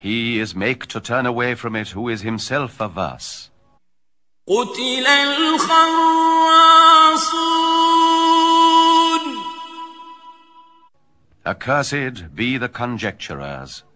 He is make to turn away from it who is himself averse. قتل الخراصون. Accursed be the conjecturers.